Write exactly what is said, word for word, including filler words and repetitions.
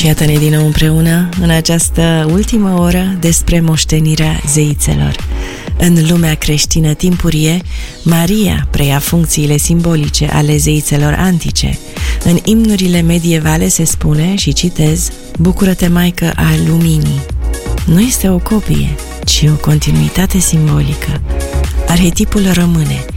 Și iată-ne din nou împreună în această ultimă oră despre moștenirea zeițelor. În lumea creștină timpurie, Maria preia funcțiile simbolice ale zeițelor antice. În imnurile medievale se spune, și citez, "Bucură-te, Maică a luminii." Nu este o copie, ci o continuitate simbolică. Arhetipul rămâne,